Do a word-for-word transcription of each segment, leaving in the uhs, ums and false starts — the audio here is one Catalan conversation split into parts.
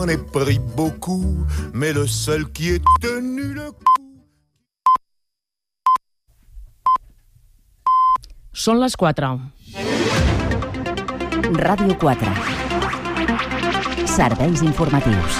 On est pris beaucoup, mais le seul qui est tenu le coup. Són les quatre. Ràdio quatre. Serveis informatius.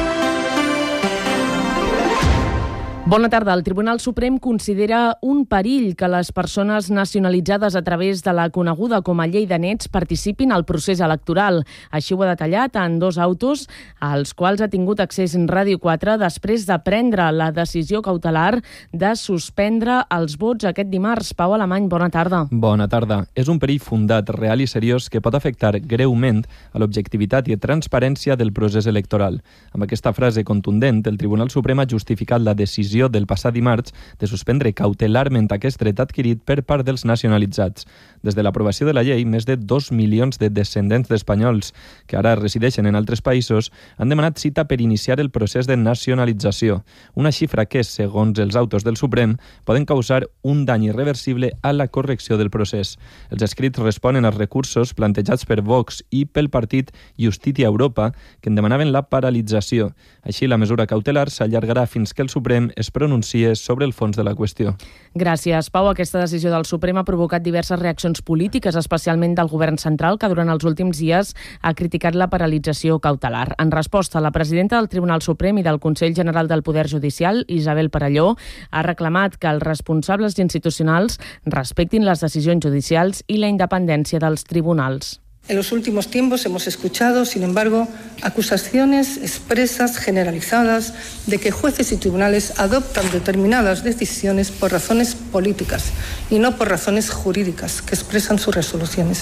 Bona tarda. El Tribunal Suprem considera un perill que les persones nacionalitzades a través de la coneguda com a llei de nets participin al procés electoral. Així ho ha detallat en dos autos als quals ha tingut accés en Ràdio quatre després de prendre la decisió cautelar de suspendre els vots aquest dimarts. Pau Alemany, bona tarda. Bona tarda. És un perill fundat, real i seriós que pot afectar greument a l'objectivitat i transparència del procés electoral. Amb aquesta frase contundent, el Tribunal Suprem ha justificat la decisió del passat dimarts de suspendre cautelarment aquest dret adquirit per part dels nacionalitzats. Des de l'aprovació de la llei, més de dos milions de descendents d'espanyols que ara resideixen en altres països han demanat cita per iniciar el procés de nacionalització, una xifra que, segons els autos del Suprem, poden causar un dany irreversible a la correcció del procés. Els escrits responen als recursos plantejats per Vox i pel partit Justícia Europa, que en demanaven la paralització. Així, la mesura cautelar s'allargarà fins que el Suprem es pronuncie sobre el fons de la qüestió. Gràcies, Pau. Aquesta decisió del Suprem ha provocat diverses reaccions polítiques, especialment del govern central, que durant els últims dies ha criticat la paralització cautelar. En resposta, la presidenta del Tribunal Suprem i del Consell General del Poder Judicial, Isabel Perelló, ha reclamat que els responsables institucionals respectin les decisions judicials i la independència dels tribunals. En los últimos tiempos hemos escuchado, sin embargo, acusaciones expresas, generalizadas, de que jueces y tribunales adoptan determinadas decisiones por razones políticas y no por razones jurídicas que expresan sus resoluciones.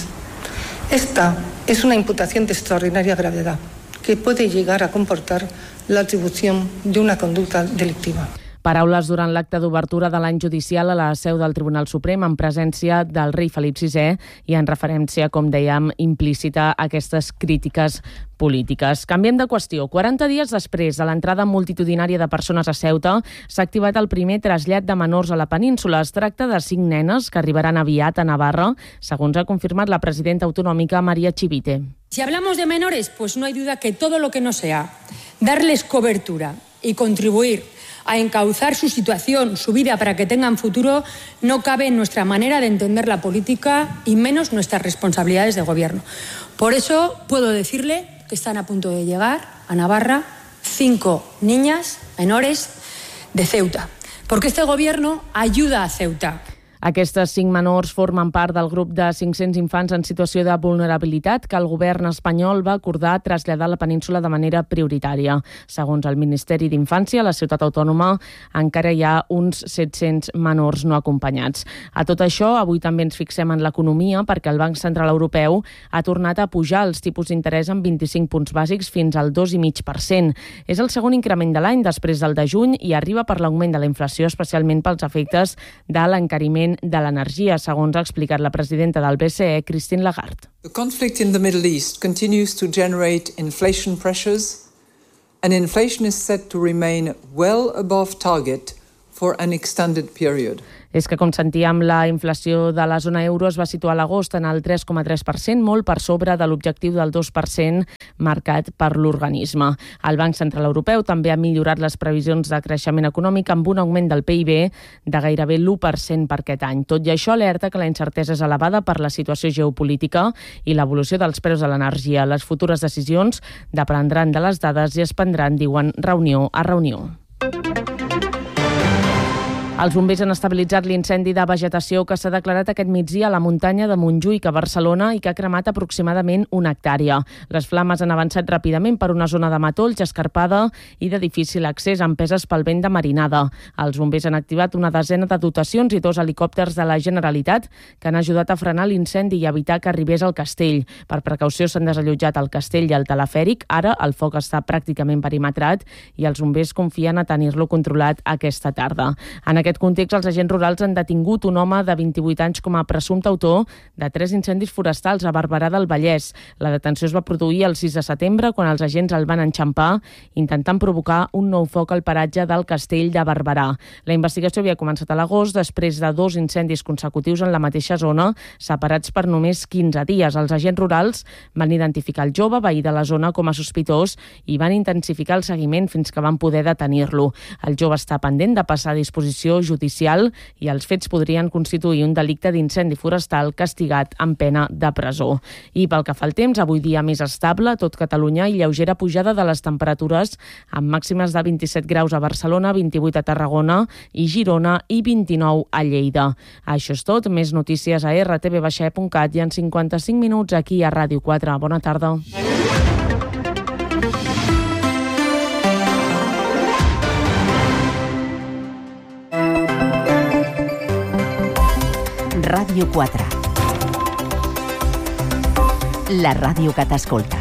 Esta es una imputación de extraordinaria gravedad que puede llegar a comportar la atribución de una conducta delictiva. Paraules durant l'acte d'obertura de l'any judicial a la seu del Tribunal Suprem en presència del rei Felip sisè i en referència, com dèiem, implícita a aquestes crítiques polítiques. Canviem de qüestió. quaranta dies després de l'entrada multitudinària de persones a Ceuta, s'ha activat el primer trasllat de menors a la península. Es tracta de cinc nenes que arribaran aviat a Navarra, segons ha confirmat la presidenta autonòmica María Chivite. Si hablamos de menores, pues no hay duda que todo lo que no sea darles cobertura y contribuir a encauzar su situación, su vida, para que tengan futuro, no cabe en nuestra manera de entender la política y menos nuestras responsabilidades de gobierno. Por eso puedo decirle que están a punto de llegar a Navarra cinco niñas menores de Ceuta, porque este gobierno ayuda a Ceuta. Aquestes cinc menors formen part del grup de cinc-cents infants en situació de vulnerabilitat que el govern espanyol va acordar traslladar a la península de manera prioritària. Segons el Ministeri d'Infància, a la ciutat autònoma encara hi ha uns set-cents menors no acompanyats. A tot això, avui també ens fixem en l'economia perquè el Banc Central Europeu ha tornat a pujar els tipus d'interès en vint-i-cinc punts bàsics fins al dos coma cinc per cent. És el segon increment de l'any després del de juny i arriba per l'augment de la inflació, especialment pels efectes de l'encariment de l'energia, segons ha explicat la presidenta del B C E, Christine Lagarde. The conflict in the Middle East continues to generate inflation pressures, and inflation is set to remain well above target for an extended period. És que, com sentíem, la inflació de la zona euro es va situar a l'agost en el tres coma tres per cent, molt per sobre de l'objectiu del dos per cent marcat per l'organisme. El Banc Central Europeu també ha millorat les previsions de creixement econòmic amb un augment del P I B de gairebé l'u per cent per aquest any. Tot i això, alerta que la incertesa és elevada per la situació geopolítica i l'evolució dels preus de l'energia. Les futures decisions dependran de les dades i es prendran, diuen, reunió a reunió. Els bombers han estabilitzat l'incendi de vegetació que s'ha declarat aquest migdia a la muntanya de Montjuïc, a Barcelona, i que ha cremat aproximadament una hectàrea. Les flames han avançat ràpidament per una zona de matolls, escarpada i de difícil accés, empeses pel vent de marinada. Els bombers han activat una desena de dotacions i dos helicòpters de la Generalitat que han ajudat a frenar l'incendi i evitar que arribés al castell. Per precaució s'han desallotjat el castell i el telefèric. Ara el foc està pràcticament perimetrat i els bombers confien a tenir-lo controlat aquesta tarda. En aquest context, els agents rurals han detingut un home de vint-i-vuit anys com a presumpte autor de tres incendis forestals a Barberà del Vallès. La detenció es va produir el sis de setembre, quan els agents el van enxampar, intentant provocar un nou foc al paratge del Castell de Barberà. La investigació havia començat a l'agost, després de dos incendis consecutius en la mateixa zona, separats per només quinze dies. Els agents rurals van identificar el jove, veí de la zona, com a sospitós i van intensificar el seguiment fins que van poder detenir-lo. El jove està pendent de passar a disposició judicial i els fets podrien constituir un delicte d'incendi forestal castigat amb pena de presó. I pel que fa al temps, avui dia més estable a tot Catalunya i lleugera pujada de les temperatures, amb màximes de vint-i-set graus a Barcelona, vint-i-vuit a Tarragona i Girona i vint-i-nou a Lleida. Això és tot. Més notícies a erre te ve baixa e punt cat i en cinquanta-cinc minuts aquí a Ràdio quatre. Bona tarda. Ràdio quatre. La ràdio que t'escolta.